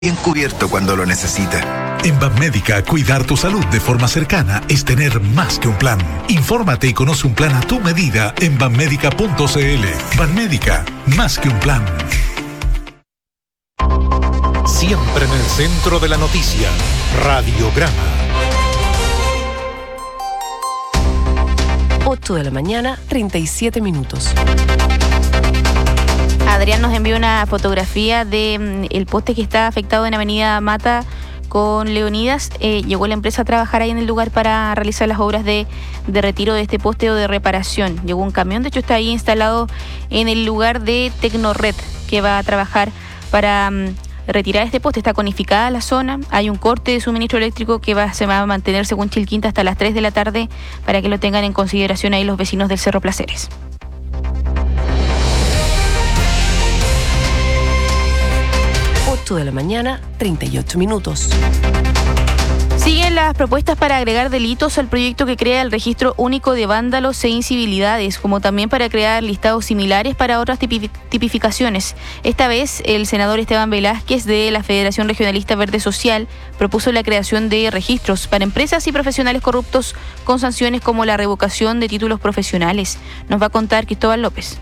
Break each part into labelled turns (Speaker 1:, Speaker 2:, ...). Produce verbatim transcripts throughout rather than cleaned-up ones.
Speaker 1: bien cubierto cuando lo necesita.
Speaker 2: En Banmédica, cuidar tu salud de forma cercana es tener más que un plan. Infórmate y conoce un plan a tu medida en banmédica punto cl. Banmédica, más que un plan.
Speaker 3: Siempre en el centro de la noticia, Radiograma.
Speaker 4: ocho de la mañana, treinta y siete minutos.
Speaker 5: Adrián nos envió una fotografía de el poste que está afectado en Avenida Mata con Leonidas. Eh, llegó la empresa a trabajar ahí en el lugar para realizar las obras de, de retiro de este poste o de reparación. Llegó un camión, de hecho está ahí instalado en el lugar de Tecnored, que va a trabajar para um, retirar este poste. Está conificada la zona, hay un corte de suministro eléctrico que va, se va a mantener según Chilquinta hasta las tres de la tarde, para que lo tengan en consideración ahí los vecinos del Cerro Placeres.
Speaker 4: ocho de la mañana, treinta y ocho minutos.
Speaker 5: Siguen las propuestas para agregar delitos al proyecto que crea el registro único de vándalos e incivilidades, como también para crear listados similares para otras tipificaciones. Esta vez, el senador Esteban Velázquez de la Federación Regionalista Verde Social propuso la creación de registros para empresas y profesionales corruptos con sanciones como la revocación de títulos profesionales. Nos va a contar Cristóbal López.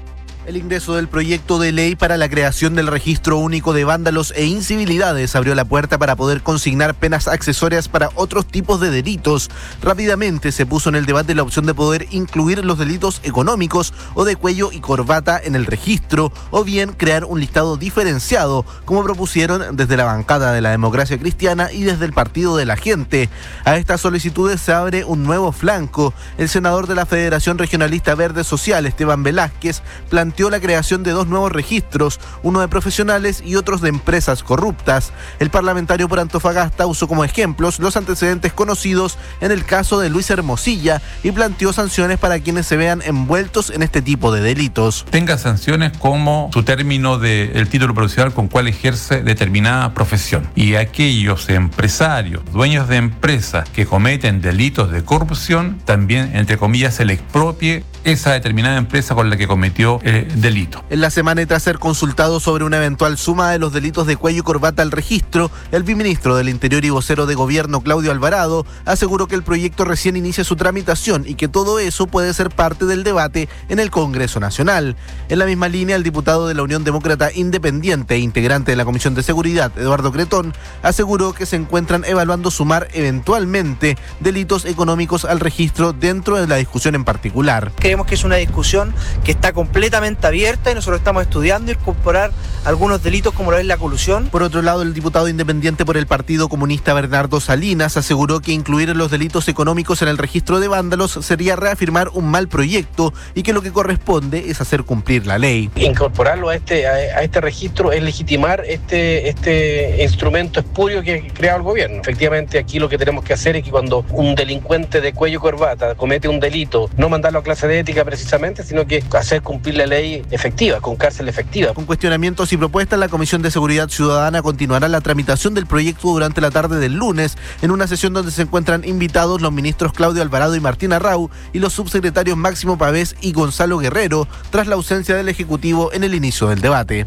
Speaker 6: El ingreso del proyecto de ley para la creación del registro único de vándalos e incivilidades abrió la puerta para poder consignar penas accesorias para otros tipos de delitos. Rápidamente se puso en el debate la opción de poder incluir los delitos económicos o de cuello y corbata en el registro, o bien crear un listado diferenciado, como propusieron desde la bancada de la Democracia Cristiana y desde el Partido de la Gente. A estas solicitudes se abre un nuevo flanco. El senador de la Federación Regionalista Verde Social, Esteban Velázquez, planteó la creación de dos nuevos registros, uno de profesionales y otros de empresas corruptas. El parlamentario por Antofagasta usó como ejemplos los antecedentes conocidos en el caso de Luis Hermosilla y planteó sanciones para quienes se vean envueltos en este tipo de delitos.
Speaker 7: Tenga sanciones como su término del título profesional con cual ejerce determinada profesión. Y aquellos empresarios, dueños de empresas que cometen delitos de corrupción, también, entre comillas, se le expropie esa determinada empresa con la que cometió el delito.
Speaker 6: En la semana y tras ser consultado sobre una eventual suma de los delitos de cuello y corbata al registro, el viceministro del Interior y vocero de Gobierno, Claudio Alvarado, aseguró que el proyecto recién inicia su tramitación y que todo eso puede ser parte del debate en el Congreso Nacional. En la misma línea, el diputado de la Unión Demócrata Independiente e integrante de la Comisión de Seguridad, Eduardo Cretón, aseguró que se encuentran evaluando sumar eventualmente delitos económicos al registro dentro de la discusión en particular.
Speaker 8: Creemos que es una discusión que está completamente abierta y nosotros estamos estudiando incorporar algunos delitos como lo es la colusión.
Speaker 6: Por otro lado, el diputado independiente por el Partido Comunista Bernardo Salinas aseguró que incluir los delitos económicos en el registro de vándalos sería reafirmar un mal proyecto y que lo que corresponde es hacer cumplir la ley.
Speaker 9: Incorporarlo a este, a, a este registro es legitimar este, este instrumento espurio que ha creado el gobierno. Efectivamente, aquí lo que tenemos que hacer es que cuando un delincuente de cuello y corbata comete un delito, no mandarlo a clase de ética precisamente, sino que hacer cumplir la ley efectiva, con cárcel efectiva.
Speaker 6: Con cuestionamientos y propuestas, la Comisión de Seguridad Ciudadana continuará la tramitación del proyecto durante la tarde del lunes, en una sesión donde se encuentran invitados los ministros Claudio Alvarado y Martín Arrau y los subsecretarios Máximo Pavés y Gonzalo Guerrero, tras la ausencia del Ejecutivo en el inicio del debate.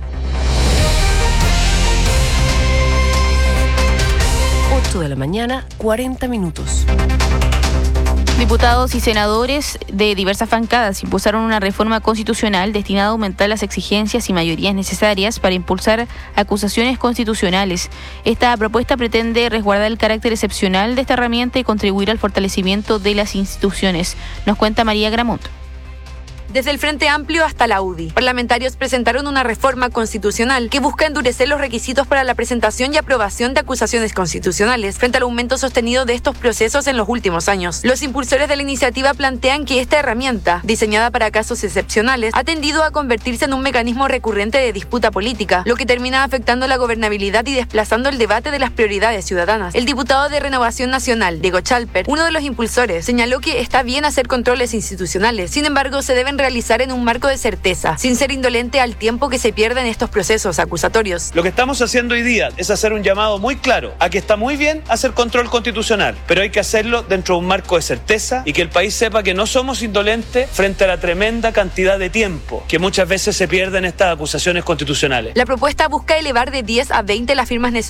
Speaker 4: ocho de la mañana, cuarenta minutos.
Speaker 5: Diputados y senadores de diversas bancadas impulsaron una reforma constitucional destinada a aumentar las exigencias y mayorías necesarias para impulsar acusaciones constitucionales. Esta propuesta pretende resguardar el carácter excepcional de esta herramienta y contribuir al fortalecimiento de las instituciones. Nos cuenta María Gramont.
Speaker 10: Desde el Frente Amplio hasta la U D I, parlamentarios presentaron una reforma constitucional que busca endurecer los requisitos para la presentación y aprobación de acusaciones constitucionales frente al aumento sostenido de estos procesos en los últimos años. Los impulsores de la iniciativa plantean que esta herramienta, diseñada para casos excepcionales, ha tendido a convertirse en un mecanismo recurrente de disputa política, lo que termina afectando la gobernabilidad y desplazando el debate de las prioridades ciudadanas. El diputado de Renovación Nacional, Diego Chalper, uno de los impulsores, señaló que está bien hacer controles institucionales, sin embargo, se deben realizar en un marco de certeza, sin ser indolente al tiempo que se pierde en estos procesos acusatorios.
Speaker 11: Lo que estamos haciendo hoy día es hacer un llamado muy claro a que está muy bien hacer control constitucional, pero hay que hacerlo dentro de un marco de certeza y que el país sepa que no somos indolentes frente a la tremenda cantidad de tiempo que muchas veces se pierde en estas acusaciones constitucionales.
Speaker 10: La propuesta busca elevar de diez a veinte las firmas necesarias